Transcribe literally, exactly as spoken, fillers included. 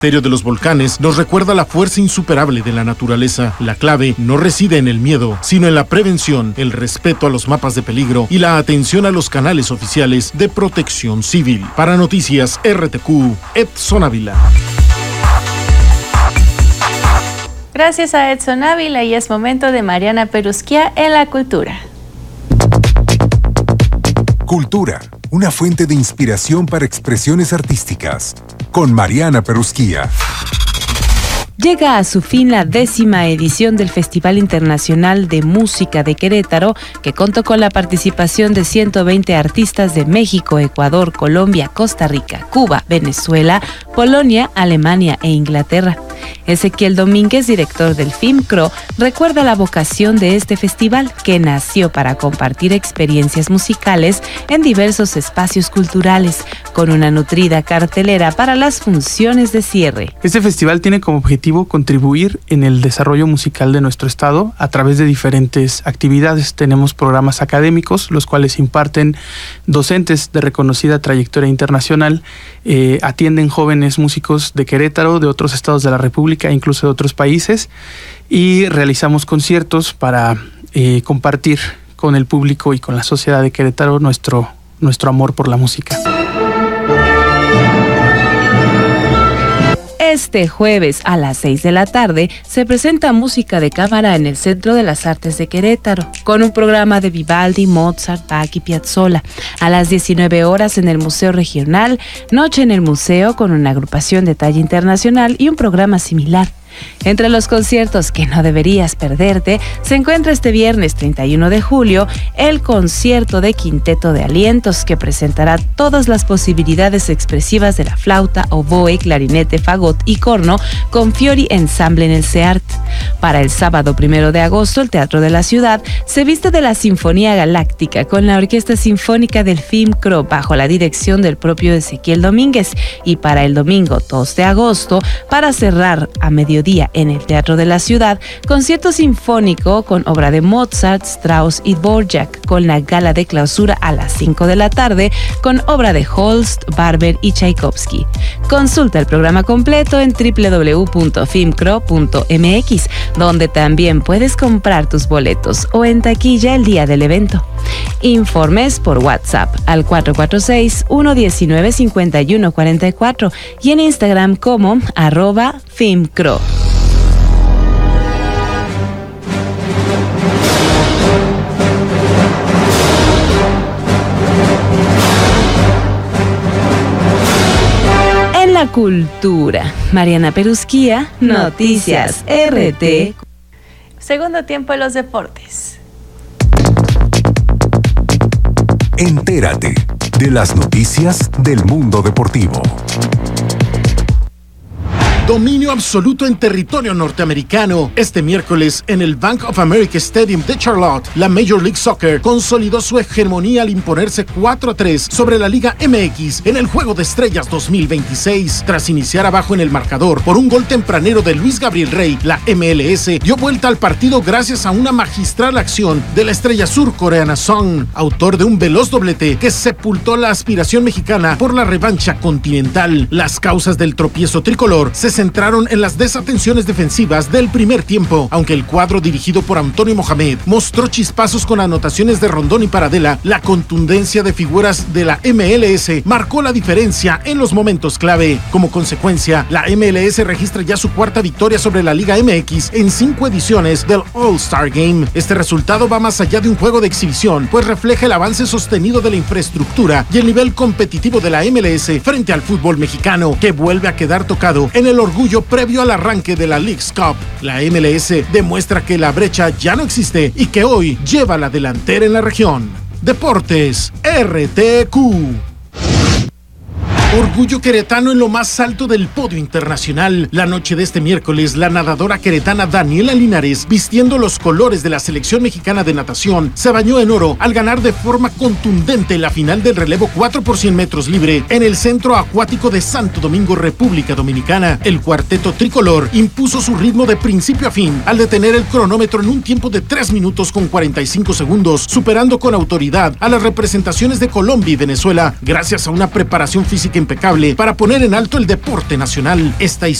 misterio de los volcanes nos recuerda la fuerza insuperable de la naturaleza. La clave no reside en el miedo, sino en la prevención, el respeto a los mapas de peligro y la atención a los canales oficiales de protección civil. Para Noticias R T Q, Edson Ávila. Gracias a Edson Ávila, y es momento de Mariana Perusquía en la cultura. Cultura, una fuente de inspiración para expresiones artísticas, con Mariana Perusquía. Llega a su fin la décima edición del Festival Internacional de Música de Querétaro, que contó con la participación de ciento veinte artistas de México, Ecuador, Colombia, Costa Rica, Cuba, Venezuela, Polonia, Alemania e Inglaterra. Ezequiel Domínguez, director del FIMCRO, recuerda la vocación de este festival, que nació para compartir experiencias musicales en diversos espacios culturales, con una nutrida cartelera para las funciones de cierre. Este festival tiene como objetivo contribuir en el desarrollo musical de nuestro estado a través de diferentes actividades. Tenemos programas académicos, los cuales imparten docentes de reconocida trayectoria internacional, eh, atienden jóvenes músicos de Querétaro, de otros estados de la República, incluso de otros países, y realizamos conciertos para eh, compartir con el público y con la sociedad de Querétaro nuestro, nuestro amor por la música. Este jueves a las seis de la tarde se presenta música de cámara en el Centro de las Artes de Querétaro, con un programa de Vivaldi, Mozart, Bach y Piazzolla. A las diecinueve horas en el Museo Regional, Noche en el Museo con una agrupación de talla internacional y un programa similar. Entre los conciertos que no deberías perderte, se encuentra este viernes treinta y uno de julio el concierto de Quinteto de Alientos, que presentará todas las posibilidades expresivas de la flauta, oboe, clarinete, fagot y corno con Fiori Ensemble en el SEART. Para el sábado primero de agosto, el Teatro de la Ciudad se viste de la Sinfonía Galáctica con la Orquesta Sinfónica del FIMCRO bajo la dirección del propio Ezequiel Domínguez, y para el domingo dos de agosto, para cerrar a mediodía en el Teatro de la Ciudad, concierto sinfónico con obra de Mozart, Strauss y Dvorak, con la gala de clausura a las cinco de la tarde con obra de Holst, Barber y Tchaikovsky. Consulta el programa completo en doble u doble u doble u punto fimcro punto m x, donde también puedes comprar tus boletos, o en taquilla el día del evento. Informes por WhatsApp al cuatro cuatro seis, uno uno nueve, cinco uno cuatro cuatro y en Instagram como arroba FIMCRO. En la cultura, Mariana Perusquía, Noticias R T. Segundo tiempo de los deportes. Entérate de las noticias del mundo deportivo. Dominio absoluto en territorio norteamericano. Este miércoles, en el Bank of America Stadium de Charlotte, la Major League Soccer consolidó su hegemonía al imponerse cuatro a tres sobre la Liga M X en el Juego de Estrellas dos mil veintiséis. Tras iniciar abajo en el marcador por un gol tempranero de Luis Gabriel Rey, la M L S dio vuelta al partido gracias a una magistral acción de la estrella surcoreana Son, autor de un veloz doblete que sepultó la aspiración mexicana por la revancha continental. Las causas del tropiezo tricolor se centraron en las desatenciones defensivas del primer tiempo. Aunque el cuadro dirigido por Antonio Mohamed mostró chispazos con anotaciones de Rondón y Paradela, la contundencia de figuras de la M L S marcó la diferencia en los momentos clave. Como consecuencia, la M L S registra ya su cuarta victoria sobre la Liga M X en cinco ediciones del All-Star Game. Este resultado va más allá de un juego de exhibición, pues refleja el avance sostenido de la infraestructura y el nivel competitivo de la M L S frente al fútbol mexicano, que vuelve a quedar tocado en el orgullo previo al arranque de la Leagues Cup. La M L S demuestra que la brecha ya no existe y que hoy lleva la delantera en la región. Deportes R T Q. Orgullo queretano en lo más alto del podio internacional. La noche de este miércoles, la nadadora queretana Daniela Linares, vistiendo los colores de la selección mexicana de natación, se bañó en oro al ganar de forma contundente la final del relevo cuatro por cien metros libre en el Centro Acuático de Santo Domingo, República Dominicana. El cuarteto tricolor impuso su ritmo de principio a fin al detener el cronómetro en un tiempo de tres minutos con cuarenta y cinco segundos, superando con autoridad a las representaciones de Colombia y Venezuela gracias a una preparación física impecable para poner en alto el deporte nacional. Esta